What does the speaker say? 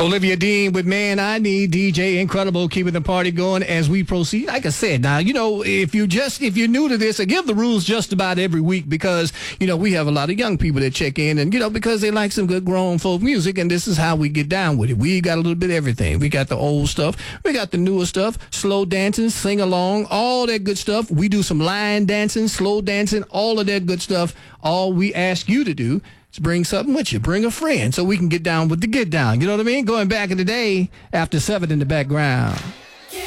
Olivia Dean with Man I Need, DJ Incredible, keeping the party going as we proceed. Like I said, now, if you're new to this, I give the rules just about every week because, we have a lot of young people that check in and, because they like some good grown folk music, and this is how we get down with it. We got a little bit of everything. We got the old stuff. We got the newer stuff, slow dancing, sing along, all that good stuff. We do some line dancing, slow dancing, all of that good stuff. All we ask you to do, bring something with you. Bring a friend so we can get down with the get down. You know what I mean? Going back in the day, after 7 in the background.